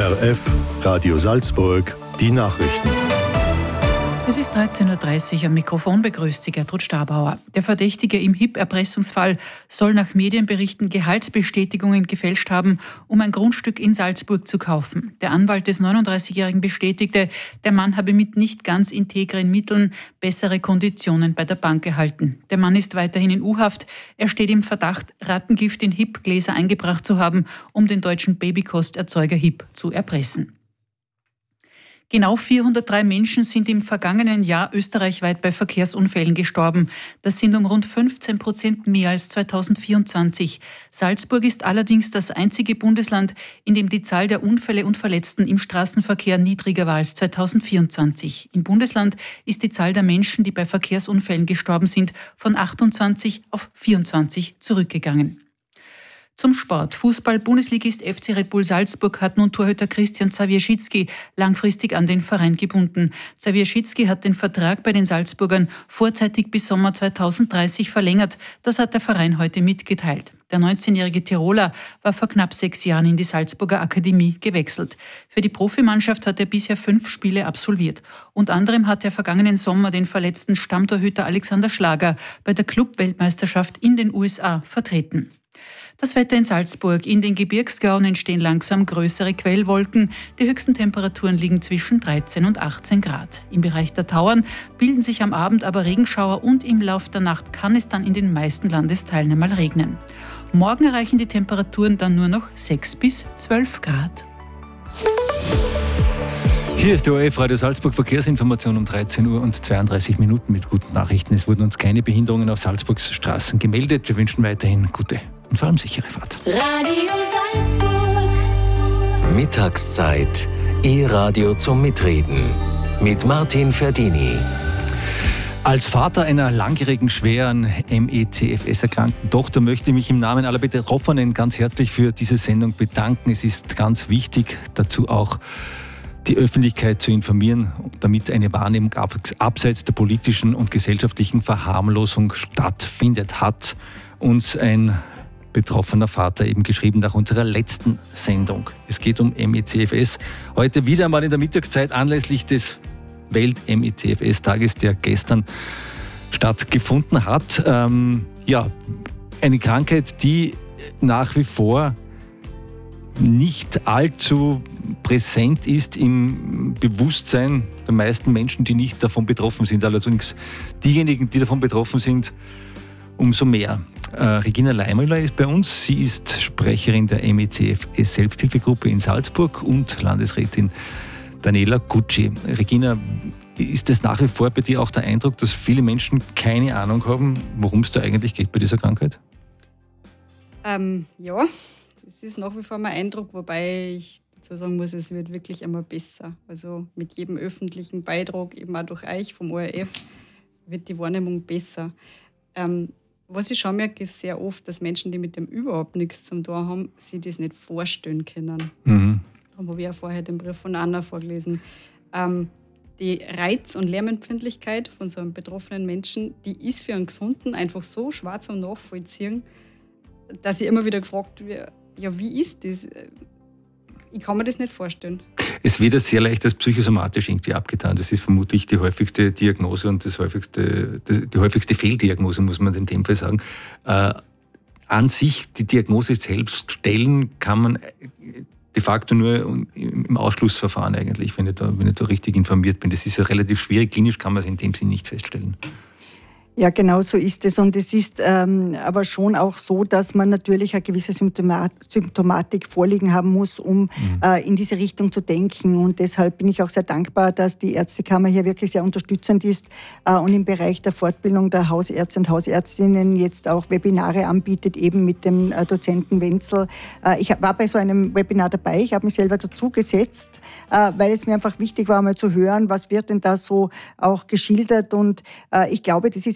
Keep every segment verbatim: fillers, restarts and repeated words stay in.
O R F, Radio Salzburg, die Nachrichten. Es ist dreizehn Uhr dreißig, am Mikrofon begrüßt Sie Gertrud Stabauer. Der Verdächtige im H I P-Erpressungsfall soll nach Medienberichten Gehaltsbestätigungen gefälscht haben, um ein Grundstück in Salzburg zu kaufen. Der Anwalt des neununddreißigjährigen bestätigte, der Mann habe mit nicht ganz integren Mitteln bessere Konditionen bei der Bank erhalten. Der Mann ist weiterhin in U-Haft. Er steht im Verdacht, Rattengift in H I P-Gläser eingebracht zu haben, um den deutschen Babykosterzeuger H I P zu erpressen. Genau vierhundertdrei Menschen sind im vergangenen Jahr österreichweit bei Verkehrsunfällen gestorben. Das sind um rund fünfzehn Prozent mehr als zweitausendvierundzwanzig. Salzburg ist allerdings das einzige Bundesland, in dem die Zahl der Unfälle und Verletzten im Straßenverkehr niedriger war als zweitausendvierundzwanzig. Im Bundesland ist die Zahl der Menschen, die bei Verkehrsunfällen gestorben sind, von achtundzwanzig auf vierundzwanzig zurückgegangen. Zum Sport. Fußball-Bundesligist F C Red Bull Salzburg hat nun Torhüter Christian Zawierzycki langfristig an den Verein gebunden. Zawierzycki hat den Vertrag bei den Salzburgern vorzeitig bis Sommer zweitausenddreißig verlängert. Das hat der Verein heute mitgeteilt. Der neunzehnjährige Tiroler war vor knapp sechs Jahren in die Salzburger Akademie gewechselt. Für die Profimannschaft hat er bisher fünf Spiele absolviert. Unter anderem hat er vergangenen Sommer den verletzten Stammtorhüter Alexander Schlager bei der Club-Weltmeisterschaft in den U S A vertreten. Das Wetter in Salzburg. In den Gebirgsgaunen entstehen langsam größere Quellwolken. Die höchsten Temperaturen liegen zwischen dreizehn und achtzehn Grad. Im Bereich der Tauern bilden sich am Abend aber Regenschauer und im Lauf der Nacht kann es dann in den meisten Landesteilen einmal regnen. Morgen erreichen die Temperaturen dann nur noch sechs bis zwölf Grad. Hier ist die O R F Radio Salzburg Verkehrsinformation um dreizehn Uhr und zweiunddreißig Minuten mit guten Nachrichten. Es wurden uns keine Behinderungen auf Salzburgs Straßen gemeldet. Wir wünschen weiterhin gute und vor allem sichere Fahrt. Radio Salzburg. Mittagszeit. E-Radio zum Mitreden. Mit Martin Ferdini. Als Vater einer langjährigen, schweren M E C F S-erkrankten Tochter möchte ich mich im Namen aller Betroffenen ganz herzlich für diese Sendung bedanken. Es ist ganz wichtig, dazu auch die Öffentlichkeit zu informieren, damit eine Wahrnehmung abseits der politischen und gesellschaftlichen Verharmlosung stattfindet, hat uns ein betroffener Vater eben geschrieben nach unserer letzten Sendung. Es geht um M E C F S. Heute wieder einmal in der Mittagszeit anlässlich des Welt-M E C F S-Tages, der gestern stattgefunden hat. Ähm, ja, eine Krankheit, die nach wie vor nicht allzu präsent ist im Bewusstsein der meisten Menschen, die nicht davon betroffen sind. Allerdings diejenigen, die davon betroffen sind, umso mehr. Äh, Regina Leimüller ist bei uns. Sie ist Sprecherin der M E C F S-Selbsthilfegruppe in Salzburg und Landesrätin Daniela Gucci. Regina, ist es nach wie vor bei dir auch der Eindruck, dass viele Menschen keine Ahnung haben, worum es da eigentlich geht bei dieser Krankheit? Ähm, ja, das ist nach wie vor mein Eindruck, wobei ich dazu sagen muss, es wird wirklich immer besser. Also mit jedem öffentlichen Beitrag, eben auch durch euch vom O R F, wird die Wahrnehmung besser. Ähm, was ich schon merke, ist sehr oft, dass Menschen, die mit dem überhaupt nichts zum tun haben, sich das nicht vorstellen können. Mhm. Da habe ich ja vorher den Brief von Anna vorgelesen. Ähm, die Reiz- und Lärmempfindlichkeit von so einem betroffenen Menschen, die ist für einen Gesunden einfach so schwer zum Nachvollziehen, dass ich immer wieder gefragt werde, ja, wie ist das? Ich kann mir das nicht vorstellen. Es wird ja sehr leicht als psychosomatisch irgendwie abgetan. Das ist vermutlich die häufigste Diagnose und das häufigste, die häufigste Fehldiagnose, muss man in dem Fall sagen. Äh, an sich, die Diagnose selbst stellen kann man de facto nur im Ausschlussverfahren eigentlich, wenn ich da, wenn ich da richtig informiert bin. Das ist ja relativ schwierig. Klinisch kann man es in dem Sinn nicht feststellen. Ja, genau so ist es. Und es ist ähm, aber schon auch so, dass man natürlich eine gewisse Symptomat- Symptomatik vorliegen haben muss, um mhm. äh, in diese Richtung zu denken. Und deshalb bin ich auch sehr dankbar, dass die Ärztekammer hier wirklich sehr unterstützend ist äh, und im Bereich der Fortbildung der Hausärzte und Hausärztinnen jetzt auch Webinare anbietet, eben mit dem äh, Dozenten Wenzel. Äh, ich war bei so einem Webinar dabei. Ich habe mich selber dazu gesetzt, äh, weil es mir einfach wichtig war, mal zu hören, was wird denn da so auch geschildert. Und äh, ich glaube, das ist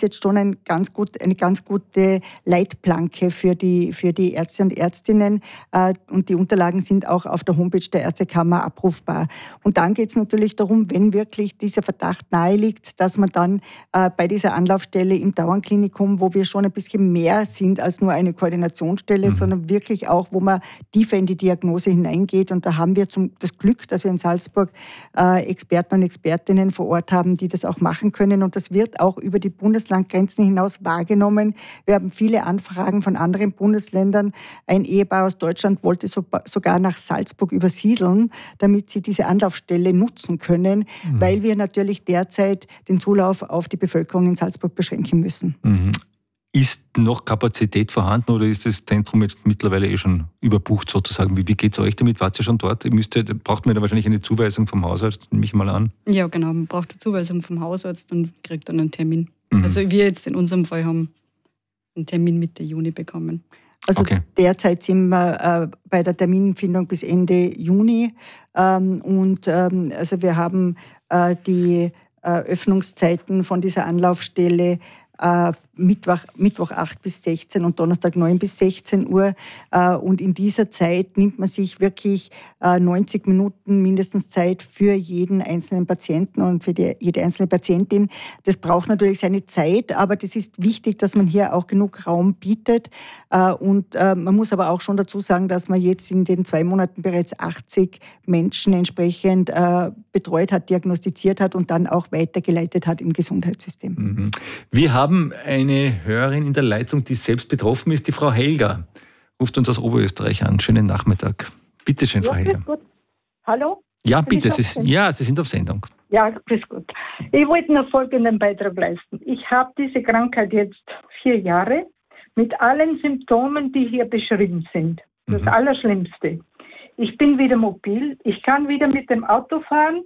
jetzt schon ein ganz gut, eine ganz gute Leitplanke für die, für die Ärzte und Ärztinnen. Und die Unterlagen sind auch auf der Homepage der Ärztekammer abrufbar. Und dann geht es natürlich darum, wenn wirklich dieser Verdacht nahe liegt, dass man dann bei dieser Anlaufstelle im Dauernklinikum, wo wir schon ein bisschen mehr sind als nur eine Koordinationsstelle, mhm. sondern wirklich auch, wo man tiefer in die Diagnose hineingeht. Und da haben wir zum, das Glück, dass wir in Salzburg äh, Experten und Expertinnen vor Ort haben, die das auch machen können. Und das wird auch über die Bundeslandgrenzen hinaus wahrgenommen. Wir haben viele Anfragen von anderen Bundesländern. Ein Ehepaar aus Deutschland wollte so, sogar nach Salzburg übersiedeln, damit sie diese Anlaufstelle nutzen können, mhm. weil wir natürlich derzeit den Zulauf auf die Bevölkerung in Salzburg beschränken müssen. Mhm. Ist noch Kapazität vorhanden oder ist das Zentrum jetzt mittlerweile eh schon überbucht sozusagen? Wie, wie geht es euch damit? Wart ihr schon dort? Ihr müsst, braucht man da wahrscheinlich eine Zuweisung vom Hausarzt, nehme ich mal an. Ja, genau. Man braucht eine Zuweisung vom Hausarzt und kriegt dann einen Termin. Mhm. Also wir jetzt in unserem Fall haben einen Termin Mitte Juni bekommen. Also okay. Derzeit sind wir äh, bei der Terminfindung bis Ende Juni. Ähm, und ähm, also wir haben äh, die äh, Öffnungszeiten von dieser Anlaufstelle Äh, Mittwoch, Mittwoch acht bis sechzehn und Donnerstag neun bis sechzehn Uhr. Äh, und in dieser Zeit nimmt man sich wirklich äh, neunzig Minuten mindestens Zeit für jeden einzelnen Patienten und für die, jede einzelne Patientin. Das braucht natürlich seine Zeit, aber das ist wichtig, dass man hier auch genug Raum bietet. Äh, und äh, man muss aber auch schon dazu sagen, dass man jetzt in den zwei Monaten bereits achtzig Menschen entsprechend äh, betreut hat, diagnostiziert hat und dann auch weitergeleitet hat im Gesundheitssystem. Mhm. Wir haben Wir haben eine Hörerin in der Leitung, die selbst betroffen ist, die Frau Helga. Ruft uns aus Oberösterreich an. Schönen Nachmittag. Bitte schön, Frau ja, Helga. Gut. Hallo? Ja, bitte. Sie, ja, Sie sind auf Sendung. Ja, grüß Gott. Ich wollte noch folgenden Beitrag leisten. Ich habe diese Krankheit jetzt vier Jahre mit allen Symptomen, die hier beschrieben sind. Das mhm. Allerschlimmste. Ich bin wieder mobil. Ich kann wieder mit dem Auto fahren.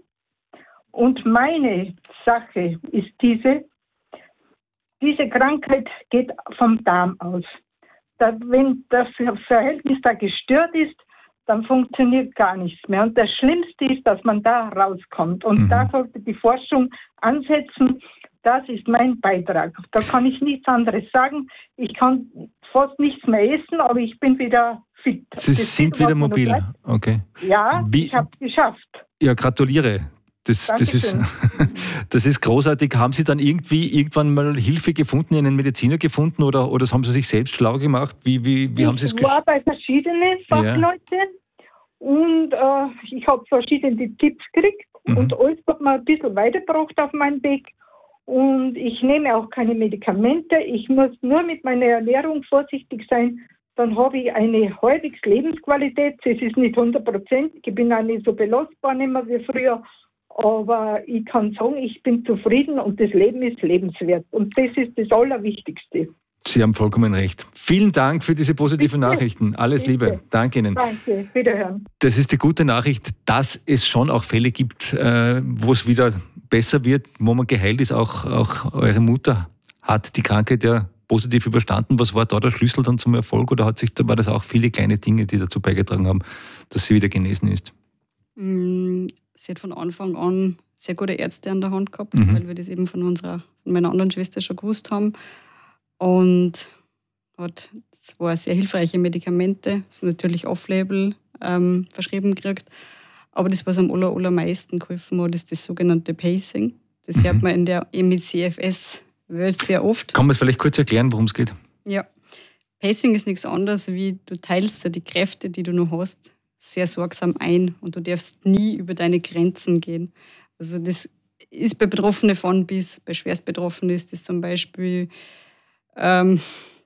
Und meine Sache ist diese, Diese Krankheit geht vom Darm aus. Da, wenn das Verhältnis da gestört ist, dann funktioniert gar nichts mehr. Und das Schlimmste ist, dass man da rauskommt. Und mhm. da sollte die Forschung ansetzen. Das ist mein Beitrag. Da kann ich nichts anderes sagen. Ich kann fast nichts mehr essen, aber ich bin wieder fit. Sie das sind wieder mobil? Okay. Ja, Wie? Ich habe es geschafft. Ja, gratuliere. Das, das, ist, das ist großartig. Haben Sie dann irgendwie irgendwann mal Hilfe gefunden, einen Mediziner gefunden oder, oder haben Sie sich selbst schlau gemacht? Wie, wie, wie haben Sie es geschafft? Ich war bei verschiedenen Fachleuten ja. und äh, ich habe verschiedene Tipps gekriegt mhm. und alles hat mir ein bisschen weitergebracht auf meinem Weg. Und ich nehme auch keine Medikamente. Ich muss nur mit meiner Ernährung vorsichtig sein. Dann habe ich eine halbwegs Lebensqualität. Es ist nicht hundert Prozent. Ich bin auch nicht so belastbar nicht mehr wie früher. Aber ich kann sagen, ich bin zufrieden und das Leben ist lebenswert. Und das ist das Allerwichtigste. Sie haben vollkommen recht. Vielen Dank für diese positiven Bitte. Nachrichten. Alles Bitte. Liebe. Danke Ihnen. Danke. Wiederhören. Das ist die gute Nachricht, dass es schon auch Fälle gibt, wo es wieder besser wird, wo man geheilt ist. Auch, auch eure Mutter hat die Krankheit ja positiv überstanden. Was war da der Schlüssel dann zum Erfolg? Oder hat sich, war das auch viele kleine Dinge, die dazu beigetragen haben, dass sie wieder genesen ist? Mm. Sie hat von Anfang an sehr gute Ärzte an der Hand gehabt, mhm. weil wir das eben von unserer, von meiner anderen Schwester schon gewusst haben. Und hat zwar sehr hilfreiche Medikamente, so natürlich Off-Label ähm, verschrieben gekriegt. Aber das, was am aller, allermeisten geholfen hat, ist das sogenannte Pacing. Das mhm. hört man in der M E C F S-Welt sehr oft. Kann man es vielleicht kurz erklären, worum es geht? Ja. Pacing ist nichts anderes, wie du teilst dir die Kräfte, die du noch hast, sehr sorgsam ein und du darfst nie über deine Grenzen gehen. Also das ist bei Betroffenen von bis, bei Schwerstbetroffenen ist das zum Beispiel, ähm,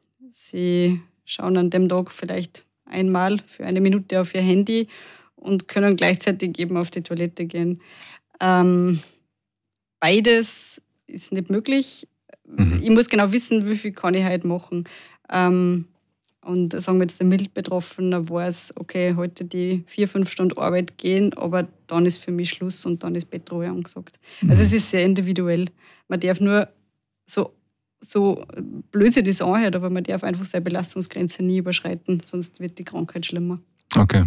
sie schauen an dem Tag vielleicht einmal für eine Minute auf ihr Handy und können gleichzeitig eben auf die Toilette gehen. Ähm, beides ist nicht möglich. Mhm. Ich muss genau wissen, wie viel kann ich heute machen. Ähm, Und sagen wir jetzt, der Mittelbetroffene weiß, okay, heute die vier, fünf Stunden Arbeit gehen, aber dann ist für mich Schluss und dann ist Bettruhe angesagt. Mhm. Also es ist sehr individuell. Man darf nur, so, so blöd sich das anhört, aber man darf einfach seine Belastungsgrenze nie überschreiten, sonst wird die Krankheit schlimmer. Okay.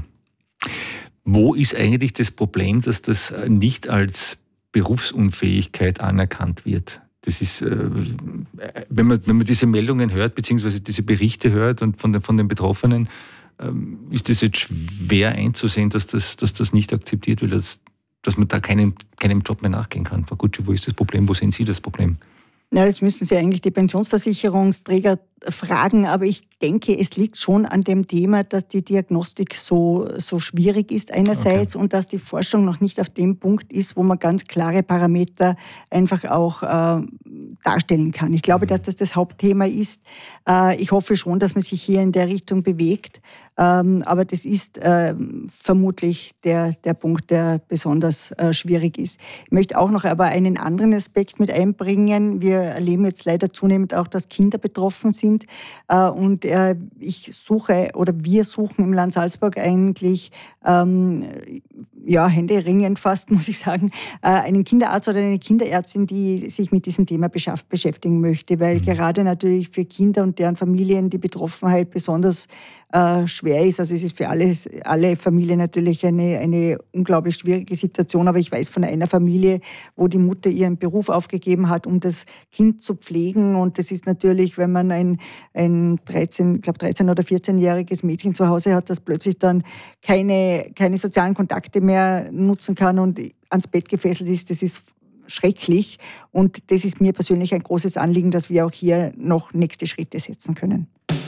Wo ist eigentlich das Problem, dass das nicht als Berufsunfähigkeit anerkannt wird? Das ist, äh, wenn man, wenn man diese Meldungen hört, beziehungsweise diese Berichte hört und von den, von den Betroffenen, ähm, ist das jetzt schwer einzusehen, dass das, dass das nicht akzeptiert wird, dass, dass man da keinem, keinem Job mehr nachgehen kann. Frau Gutschi, wo ist das Problem? Wo sehen Sie das Problem? Ja, das müssen Sie eigentlich die Pensionsversicherungsträger fragen, aber ich denke, es liegt schon an dem Thema, dass die Diagnostik so, so schwierig ist einerseits okay. und dass die Forschung noch nicht auf dem Punkt ist, wo man ganz klare Parameter einfach auch äh, darstellen kann. Ich glaube, dass das das Hauptthema ist. Äh, ich hoffe schon, dass man sich hier in der Richtung bewegt, ähm, aber das ist äh, vermutlich der, der Punkt, der besonders äh, schwierig ist. Ich möchte auch noch aber einen anderen Aspekt mit einbringen. Wir erleben jetzt leider zunehmend auch, dass Kinder betroffen sind. Und ich suche oder wir suchen im Land Salzburg eigentlich, ähm, ja, händeringend fast, muss ich sagen, einen Kinderarzt oder eine Kinderärztin, die sich mit diesem Thema beschäftigen möchte, weil mhm. gerade natürlich für Kinder und deren Familien die Betroffenheit besonders äh, schwer ist. Also es ist für alle, alle Familien natürlich eine, eine unglaublich schwierige Situation, aber ich weiß von einer Familie, wo die Mutter ihren Beruf aufgegeben hat, um das Kind zu pflegen, und das ist natürlich, wenn man ein, ein dreizehn, ich glaube dreizehn- oder vierzehnjähriges Mädchen zu Hause hat, das plötzlich dann keine, keine sozialen Kontakte mehr nutzen kann und ans Bett gefesselt ist, das ist schrecklich, und das ist mir persönlich ein großes Anliegen, dass wir auch hier noch nächste Schritte setzen können.